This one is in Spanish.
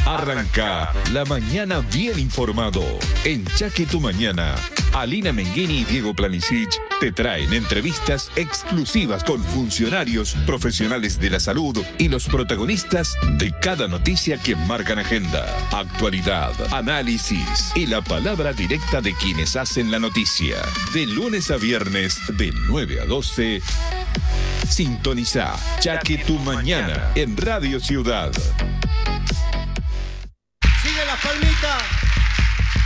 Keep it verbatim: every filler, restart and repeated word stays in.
Arranca la mañana bien informado. En Chaque Tu Mañana, Alina Menghini y Diego Planisic te traen entrevistas exclusivas con funcionarios, profesionales de la salud y los protagonistas de cada noticia que marcan agenda, actualidad, análisis y la palabra directa de quienes hacen la noticia. De lunes a viernes, de nueve a doce, sintoniza Chaque Tu Mañana en Radio Ciudad.